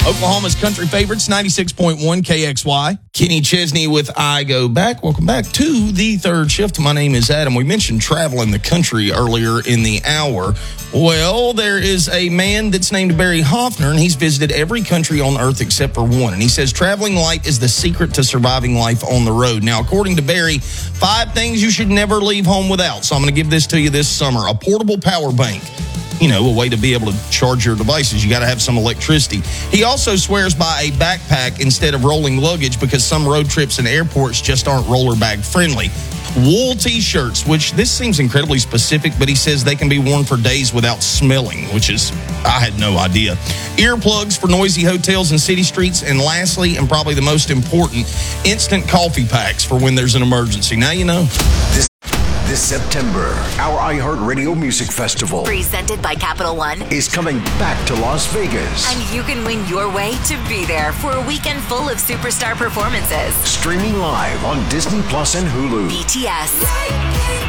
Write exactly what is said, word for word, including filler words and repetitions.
Oklahoma's country favorites, ninety-six point one K X Y. Kenny Chesney with I Go Back. Welcome back to the third shift. My name is Adam. We mentioned traveling the country earlier in the hour. Well, there is a man that's named Barry Hoffner, and he's visited every country on earth except for one. And he says traveling light is the secret to surviving life on the road. Now, according to Barry, five things you should never leave home without. So I'm going to give this to you this summer. A portable power bank. You know, a way to be able to charge your devices. You got to have some electricity. He also swears by a backpack instead of rolling luggage because some road trips and airports just aren't roller bag friendly. Wool t-shirts, which this seems incredibly specific, but he says they can be worn for days without smelling, which is, I had no idea. Earplugs for noisy hotels and city streets. And lastly, and probably the most important, instant coffee packs for when there's an emergency. Now you know. This This September, our iHeartRadio Music Festival, presented by Capital One, is coming back to Las Vegas. And you can win your way to be there for a weekend full of superstar performances. Streaming live on Disney Plus and Hulu. B T S.